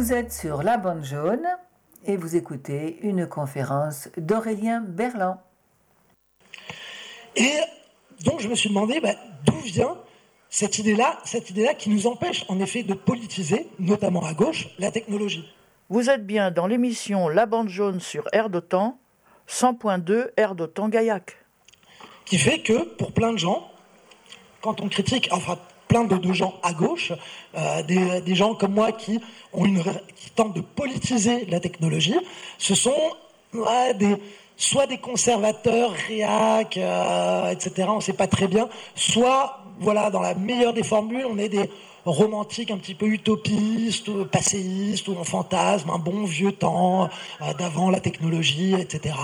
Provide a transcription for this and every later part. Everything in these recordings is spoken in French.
Vous êtes sur La Bande Jaune et vous écoutez une conférence d'Aurélien Berland. Et donc je me suis demandé d'où vient cette idée-là qui nous empêche en effet de politiser, notamment à gauche, la technologie. Vous êtes bien dans l'émission La Bande Jaune sur Air d'Otan, 100.2 Air d'Otan Gaillac. Qui fait que pour plein de gens, quand on critique, enfin plein de gens à gauche, des gens comme moi qui tentent de politiser la technologie, ce sont soit des conservateurs, réac, etc., on ne sait pas très bien, soit, dans la meilleure des formules, on est des romantiques un petit peu utopistes, passéistes, où on fantasme un bon vieux temps d'avant la technologie, etc.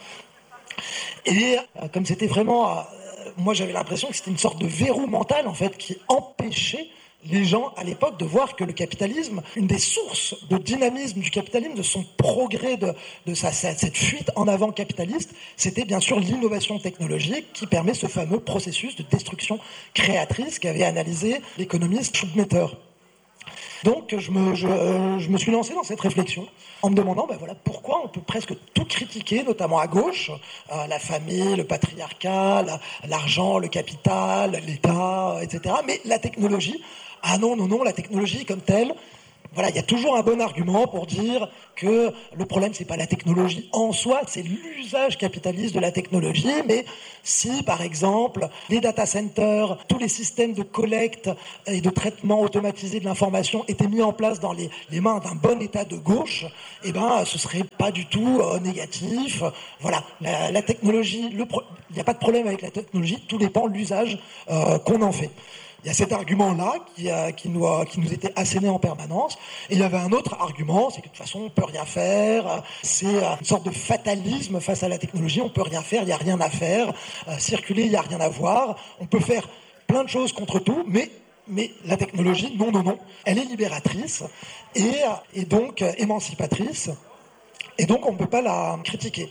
Et comme c'était vraiment... moi j'avais l'impression que c'était une sorte de verrou mental en fait qui empêchait les gens à l'époque de voir que le capitalisme, une des sources de dynamisme du capitalisme, de son progrès, cette fuite en avant capitaliste, c'était bien sûr l'innovation technologique qui permet ce fameux processus de destruction créatrice qu'avait analysé l'économiste Schumpeter. Donc je me suis lancé dans cette réflexion en me demandant pourquoi on peut presque tout critiquer, notamment à gauche, la famille, le patriarcat, l'argent, le capital, l'État, etc. Mais la technologie, non, la technologie comme telle, il y a toujours un bon argument pour dire que le problème, c'est pas la technologie en soi, c'est l'usage capitaliste de la technologie. Mais si, par exemple, les data centers, tous les systèmes de collecte et de traitement automatisé de l'information étaient mis en place dans les mains d'un bon État de gauche, ce serait pas du tout négatif. La technologie, il n'y a pas de problème avec la technologie, tout dépend de l'usage qu'on en fait. Il y a cet argument-là qui nous était asséné en permanence. Et il y avait un autre argument, c'est que de toute façon, on ne peut rien faire. C'est une sorte de fatalisme face à la technologie. On ne peut rien faire, il n'y a rien à faire. Circuler, il n'y a rien à voir. On peut faire plein de choses contre tout, mais la technologie, non. Elle est libératrice et donc émancipatrice. Et donc, on ne peut pas la critiquer.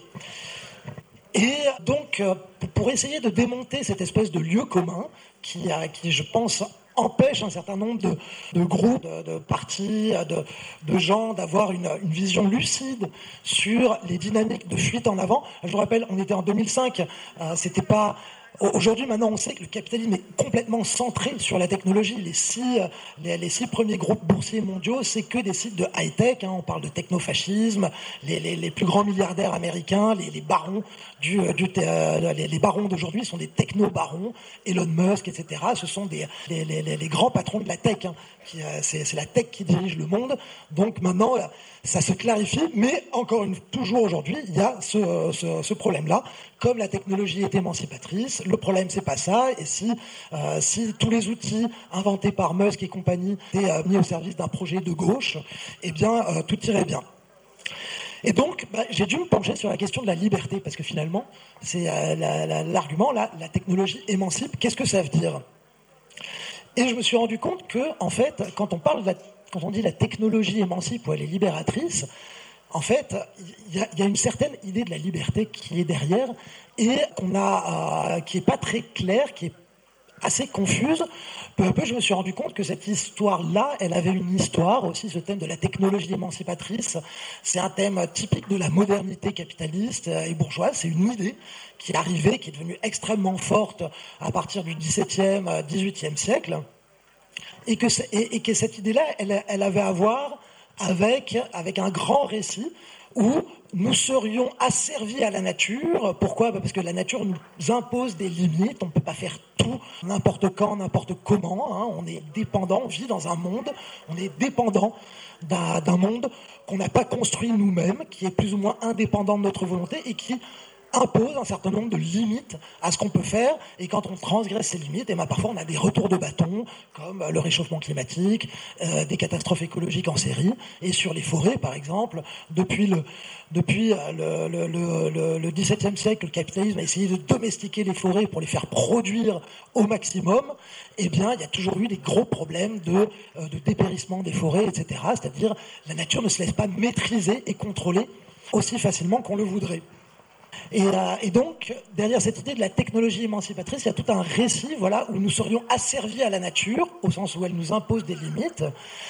Et donc, pour essayer de démonter cette espèce de lieu commun qui je pense, empêche un certain nombre de groupes, de partis, de gens d'avoir une vision lucide sur les dynamiques de fuite en avant. Je vous rappelle, on était en 2005, c'était pas... Aujourd'hui, maintenant, on sait que le capitalisme est complètement centré sur la technologie. Les six premiers groupes boursiers mondiaux, c'est que des sites de high-tech. On parle de technofascisme. Les plus grands milliardaires américains, les barons les barons d'aujourd'hui sont des techno-barons. Elon Musk, etc. Ce sont les grands patrons de la tech. C'est la tech qui dirige le monde. Donc maintenant, ça se clarifie. Mais toujours aujourd'hui, il y a ce problème-là. Comme la technologie est émancipatrice, le problème c'est pas ça. Et si tous les outils inventés par Musk et compagnie étaient mis au service d'un projet de gauche, tout irait bien. Et donc, j'ai dû me pencher sur la question de la liberté, parce que finalement, c'est l'argument, la technologie émancipe, qu'est-ce que ça veut dire ? Et je me suis rendu compte que, en fait, quand on dit la technologie émancipe ou elle est libératrice, en fait, il y a une certaine idée de la liberté qui est derrière et qui est pas très claire, qui est assez confuse. Peu à peu, je me suis rendu compte que cette histoire-là, elle avait une histoire aussi, ce thème de la technologie émancipatrice. C'est un thème typique de la modernité capitaliste et bourgeoise. C'est une idée qui est arrivée, qui est devenue extrêmement forte à partir du XVIIe, XVIIIe siècle. Et que cette idée-là, elle avait à voir avec un grand récit où nous serions asservis à la nature. Pourquoi ? Parce que la nature nous impose des limites. On ne peut pas faire tout, n'importe quand, n'importe comment. On est dépendant, on vit dans un monde, on est dépendant d'un monde qu'on n'a pas construit nous-mêmes, qui est plus ou moins indépendant de notre volonté et qui impose un certain nombre de limites à ce qu'on peut faire, et quand on transgresse ces limites, parfois on a des retours de bâton, comme le réchauffement climatique, des catastrophes écologiques en série, et sur les forêts par exemple, depuis le XVIIe siècle, le capitalisme a essayé de domestiquer les forêts pour les faire produire au maximum, il y a toujours eu des gros problèmes de dépérissement des forêts, etc. C'est-à-dire la nature ne se laisse pas maîtriser et contrôler aussi facilement qu'on le voudrait. Et donc, derrière cette idée de la technologie émancipatrice, il y a tout un récit où nous serions asservis à la nature, au sens où elle nous impose des limites,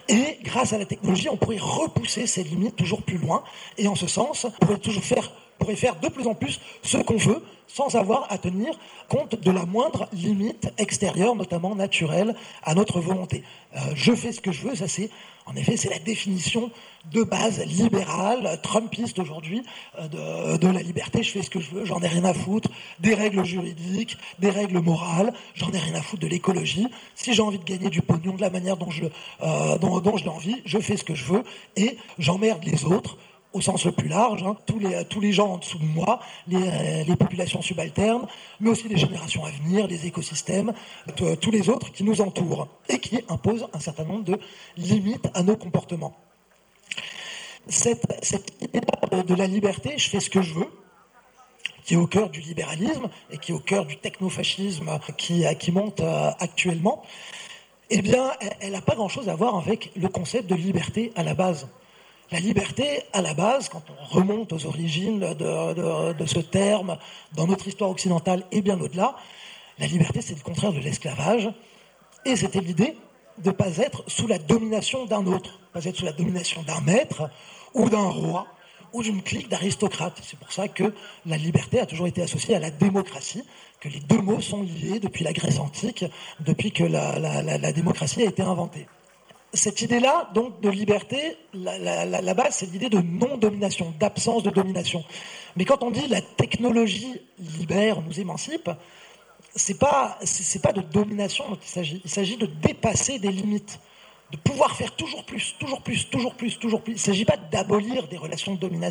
Et grâce à la technologie, on pourrait repousser ces limites toujours plus loin. Et en ce sens, on pourrait faire de plus en plus ce qu'on veut, sans avoir à tenir compte de la moindre limite extérieure, notamment naturelle, à notre volonté. Je fais ce que je veux, ça c'est, en effet, c'est la définition de base libérale, trumpiste aujourd'hui, de la liberté. Je fais ce que je veux, j'en ai rien à foutre des règles juridiques, des règles morales, j'en ai rien à foutre de l'écologie. Si j'ai envie de gagner du pognon de la manière dont je l'ai envie, je fais ce que je veux et j'emmerde les autres, au sens le plus large, hein, tous les gens en dessous de moi, les populations subalternes, mais aussi les générations à venir, les écosystèmes, tous les autres qui nous entourent et qui imposent un certain nombre de limites à nos comportements. Cette idée de la liberté, je fais ce que je veux, qui est au cœur du libéralisme et qui est au cœur du technofascisme qui monte actuellement, eh bien, elle n'a pas grand-chose à voir avec le concept de liberté à la base. La liberté, à la base, quand on remonte aux origines de ce terme, dans notre histoire occidentale et bien au-delà, la liberté, c'est le contraire de l'esclavage. Et c'était l'idée de ne pas être sous la domination d'un autre, pas être sous la domination d'un maître ou d'un roi ou d'une clique d'aristocrates. C'est pour ça que la liberté a toujours été associée à la démocratie, que les deux mots sont liés depuis la Grèce antique, depuis que la démocratie a été inventée. Cette idée-là, donc, de liberté, la base, c'est l'idée de non-domination, d'absence de domination. Mais quand on dit la technologie libère, nous émancipe, c'est pas de domination dont il s'agit. Il s'agit de dépasser des limites, de pouvoir faire toujours plus, toujours plus, toujours plus, toujours plus. Il ne s'agit pas d'abolir des relations de domination.